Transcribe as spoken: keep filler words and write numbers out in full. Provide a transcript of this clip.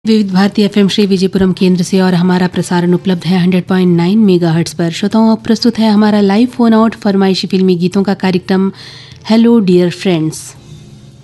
विविध भारती एफएम श्री विजयपुरम केंद्र से और हमारा प्रसारण उपलब्ध है हंड्रेड पॉइंट नाइन मेगाहर्ट्ज पर। श्रोताओं, अब प्रस्तुत है हमारा लाइव फोन आउट फरमाइशी फिल्मी गीतों का कार्यक्रम हेलो डियर फ्रेंड्स।